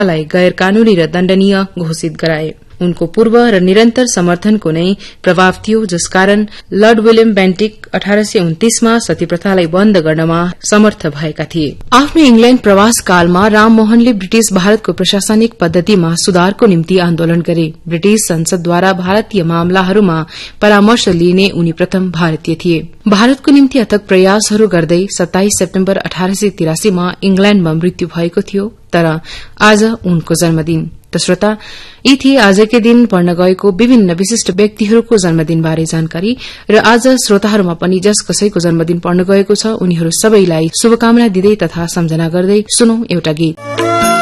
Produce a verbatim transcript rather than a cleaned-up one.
लाई गैर कानूनी र दण्डनीय घोषित गराए। उनको पूर्व र निरन्तर समर्थनको नै प्रभाव थियो, जसकारण लर्ड विलियम बेन्टिक अठारह सय उन्तीसमा सती प्रथालाई बन्द गर्नमा समर्थ भएका थिए। आफ्नो इंग्ल्याण्ड प्रवास कालमा राममोहनले ब्रिटिश भारतको प्रशासनिक पद्धतिमा सुधारको निम्ति आन्दोलन गरे। ब्रिटिश संसदद्वारा भारतीय मामलाहरूमा परामर्श लिने उनी प्रथम भारतीय थिए। भारतको निम्ति अथक प्रयासहरू गर्दै सत्ताइस सेप्टेम्बर अठारह सय तिरासीमा इंग्ल्याण्डमा मृत्यु भएको थियो। तर आज उनको जन्मदिन। त श्रोता, यी थिए आजकै दिन पढ्न गएको विभिन्न विशिष्ट व्यक्तिहरूको जन्मदिनबारे जानकारी। र आज श्रोताहरूमा पनि जस कसैको जन्मदिन पढ्न गएको छ, उनीहरू सबैलाई शुभकामना दिँदै तथा सम्झना गर्दै सुनौ एउटा गीत।